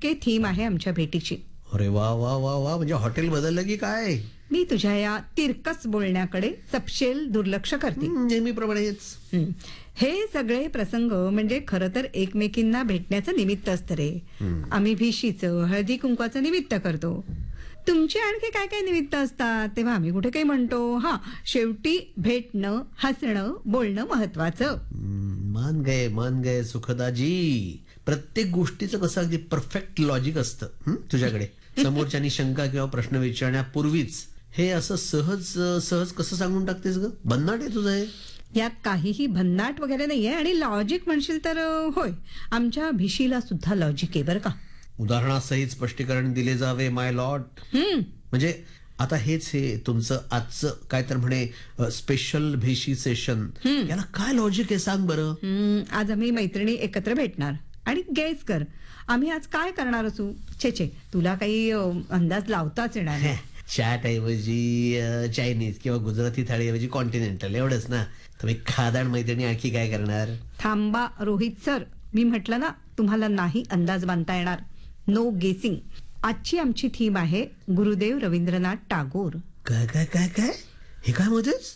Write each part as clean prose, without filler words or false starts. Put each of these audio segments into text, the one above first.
पक्के थीम आहे आमच्या भेटीची. अरे वा वा वा वा, म्हणजे हॉटेल बदललं की काय? मी तुझ्या या तिरकस बोलण्याकडे सपशेल दुर्लक्ष करते. नेहमीप्रमाणेच. हे सगळे प्रसंग म्हणजे खरं तर एकमेकींना भेटण्याचं निमित्त असतं रे. आम्ही भिशीचं हळदी कुंकवाचं निमित्त करतो. तुमची आणखी काय काय निमित्त असतात तेव्हा आम्ही कुठे काही म्हणतो. शेवटी भेटणं, हसणं, बोलणं महत्वाचं. मान गए सुखदाजी. प्रत्येक गोष्टीचं कसं अगदी परफेक्ट लॉजिक असतं तुझ्याकडे. समोरच्यानी शंका किंवा प्रश्न विचारण्यापूर्वीच हे असं सहज कसं सांगून टाकतेस ग? भन्नाट आहे तुझं हे. यात काहीही भन्नाट वगैरे नाहीये. आणि लॉजिक म्हणशील तर होय, आमच्या भिशीला सुद्धा लॉजिक आहे बरं का. उदाहरणासहित स्पष्टीकरण दिले जावे माय लॉर्ड. म्हणजे आता हे तुमचं आजचं काय तर म्हणे स्पेशल भेशी सेशन, याला काय लॉजिक आहे सांग बरं. आज आम्ही मैत्रिणी एकत्र भेटणार आणि गेस कर आम्ही आज काय करणार असू. छे तुला काही अंदाज लावताच येणार नाही. चाट ऐवजी चायनीज किंवा गुजराती थाळी ऐवजी कॉन्टिनेंटल एवढंच ना. तुम्ही खादाड मैत्रिणी आणखी काय करणार? थांबा रोहित सर, मी म्हटलं ना तुम्हाला नाही अंदाज बांधता येणार. नो गेसिंग. आजची आमची थीम आहे गुरुदेव रवींद्रनाथ टागोर. काय काय काय काय हे काय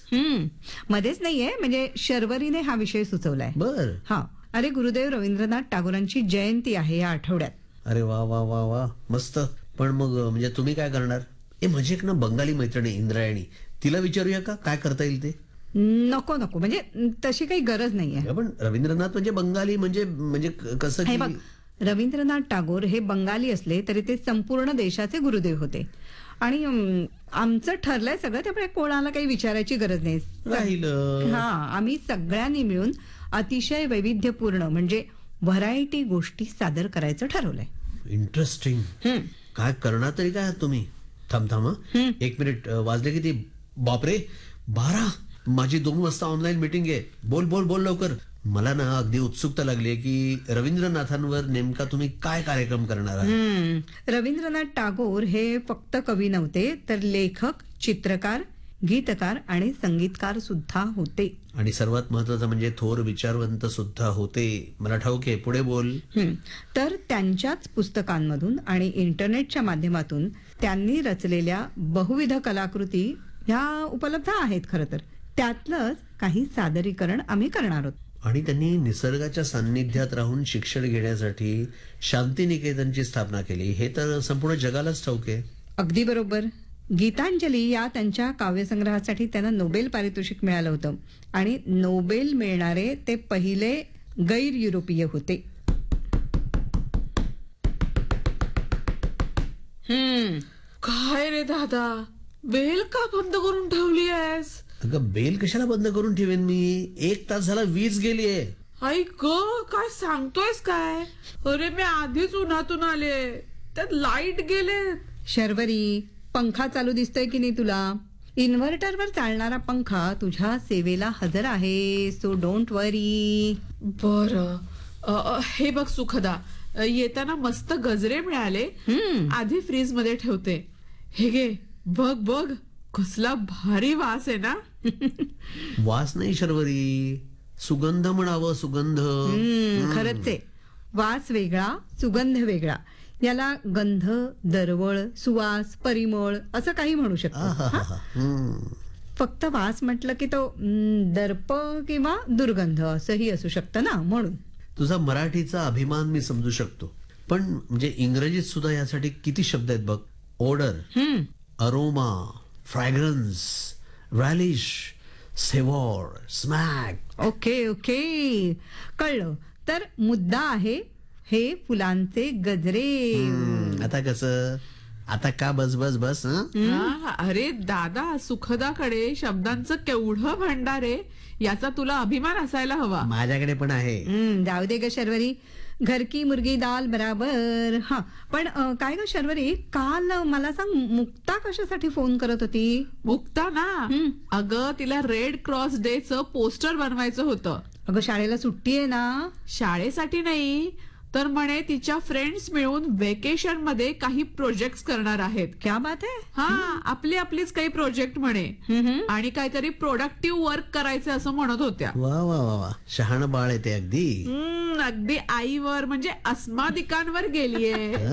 मध्येच नाहीये, म्हणजे शर्वरीने हा विषय सुचवलाय. बर. अरे गुरुदेव रवींद्रनाथ टागोरांची जयंती आहे या आठवड्यात. अरे वा वा वा वा, मस्त. पण मग म्हणजे तुम्ही काय करणार? माझी एक ना बंगाली मैत्रिणी इंद्रायणी, तिला विचारूया का काय करता येईल ते? नको म्हणजे तशी काही गरज नाहीये. पण रवींद्रनाथ म्हणजे बंगाली म्हणजे कसं? हे बघ, रवींद्रनाथ टागोर हे बंगाली असले तरी ते संपूर्ण देशाचे गुरुदेव होते. आणि आमचं ठरलंय सगळं, त्यामुळे कोणाला काही विचारायची गरज नाही. राहिलं. आम्ही सगळ्यांनी मिळून अतिशय वैविध्यपूर्ण म्हणजे व्हरायटी गोष्टी सादर करायचं ठरवलंय. इंटरेस्टिंग. काय करणार तरी काय तुम्ही? थांब 1 मिनिट. वाजले किती? बापरे 12. माझी 2 वाजता ऑनलाईन मीटिंग आहे. बोल लवकर. मला ना अगदी उत्सुकता लागली की रवींद्रनाथांवर नेमका तुम्ही काय कार्यक्रम करणार आहात. रवींद्रनाथ टागोर हे फक्त कवी नव्हते तर लेखक, चित्रकार, गीतकार आणि संगीतकार सुद्धा होते. आणि सर्वात महत्वाचं म्हणजे थोर विचारवंत सुद्धा होते. मला ठाऊक आहे, पुढे बोल. तर त्यांच्याच पुस्तकांमधून आणि इंटरनेटच्या माध्यमातून त्यांनी रचलेल्या बहुविध कलाकृती ह्या उपलब्ध आहेत. खरं तर त्यातलंच काही सादरीकरण आम्ही करणार आहोत. आणि त्यांनी निसर्गाच्या सान्निध्यात राहून शिक्षण घेण्यासाठी शांतिनिकेतनची स्थापना केली, हे तर संपूर्ण जगालाच ठाऊक आहे. अगदी बरोबर. गीतांजली या त्यांच्या काव्यसंग्रहासाठी त्यांना नोबेल पारितोषिक मिळालं होतं. आणि नोबेल मिळणारे ते पहिले गैर युरोपीय होते. काय रे दादा, बेल का बंद करून ठेवली आहेस? अगं बेल कशाला बंद करून ठेवेन मी? 1 तास झाला वीज गेलीये. ऐक काय सांगतोयस काय? अरे मी आधीच उन्हातून आले, त्यात लाईट गेले. शर्वरी, पंखा चालू दिसतोय की नाही तुला? इन्व्हर्टरवर चालणारा पंखा तुझ्या सेवेला हजर आहे. सो डोंट वरी. बर. हे बघ सुखदा, येताना मस्त गजरे मिळाले. आधी फ्रीज मध्ये ठेवते. हे घे, बघ कसला भारी वास आहे ना. वास नाही शर्वरी, सुगंध म्हणावं. सुगंध. खरंच आहे. वास वेगळा, सुगंध वेगळा. याला गंध, दरवळ, सुवास, परिमळ असं काही म्हणू शकतो. फक्त वास म्हटलं की तो दर्प किंवा दुर्गंध असंही असू शकतं ना, म्हणून. तुझा मराठीचा अभिमान मी समजू शकतो, पण म्हणजे इंग्रजीत सुद्धा यासाठी किती शब्द आहेत बघ. Order, aroma, fragrance, रॅलिश, सेवॉर, स्मॅक. ओके कळलं. तर मुद्दा आहे हे फुलांचे गजरे. आता कसं? आता का बस. अरे दादा, सुखदाकडे शब्दांचं केवढं भांडार आहे, याचा तुला अभिमान असायला हवा. माझ्याकडे पण आहे. जाऊ दे ग शर्वरी, घर की मुर्गी दाल बराबर. पण काय ग शर्वरी, काल मला सांग, मुक्ता कशासाठी फोन करत होती? मुक्ता ना, अगं तिला रेड क्रॉस डे चं पोस्टर बनवायचं होतं. अगं शाळेला सुट्टी आहे ना? शाळेसाठी नाही, तर म्हणे तिच्या फ्रेंड्स मिळून वेकेशन मध्ये काही प्रोजेक्ट करणार आहेत. क्या बात आहे. आपलीच काही प्रोजेक्ट म्हणे. आणि काहीतरी प्रोडक्टिव्ह वर्क करायचं असं म्हणत होत्या. वा वा वा, शहाणं बाळ आहे ते. अगदी आईवर म्हणजे अस्मादिकांवर गेलीये.